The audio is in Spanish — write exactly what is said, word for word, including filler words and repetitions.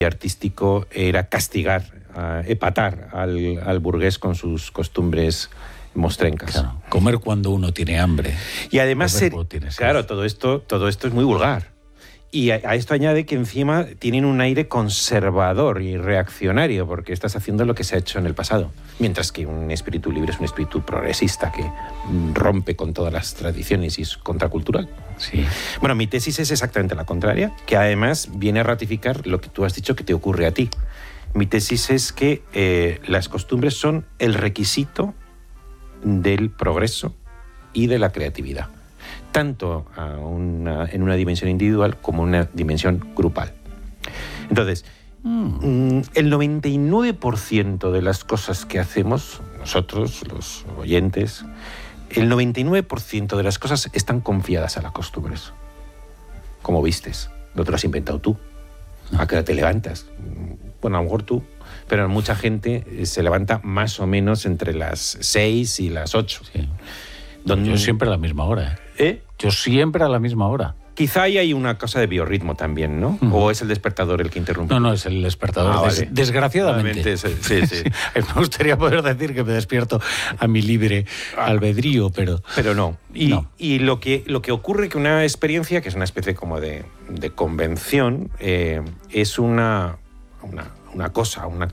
artístico era castigar, uh, epatar al, al burgués con sus costumbres mostrencas. Claro, comer cuando uno tiene hambre. Y además, ser, tiene claro, todo esto, todo esto es muy vulgar. Y a, a esto añade que encima tienen un aire conservador y reaccionario, porque estás haciendo lo que se ha hecho en el pasado. Mientras que un espíritu libre es un espíritu progresista que rompe con todas las tradiciones y es contracultural. Sí. Bueno, mi tesis es exactamente la contraria, que además viene a ratificar lo que tú has dicho que te ocurre a ti. Mi tesis es que eh, las costumbres son el requisito del progreso y de la creatividad, tanto a una, en una dimensión individual como en una dimensión grupal. Entonces, mm. el noventa y nueve por ciento de las cosas que hacemos, nosotros, los oyentes, el noventa y nueve por ciento de las cosas están confiadas a las costumbres. Como vistes, no te lo has inventado tú. ¿A qué hora te levantas? Bueno, a lo mejor tú, pero mucha gente se levanta más o menos entre las seis y las ocho. Sí. Donde... Yo siempre a la misma hora. ¿Eh? ¿Eh? Yo siempre a la misma hora. Quizá ahí hay una cosa de biorritmo también, ¿no? Uh-huh. ¿O es el despertador el que interrumpe? No, no, es el despertador. Ah, Des- vale. Desgraciadamente. Sí, sí, sí. Me gustaría poder decir que me despierto a mi libre ah, albedrío, pero... Pero no. Y, no. y lo, que, lo que ocurre que una experiencia, que es una especie como de, de convención, eh, es una, una, una cosa, una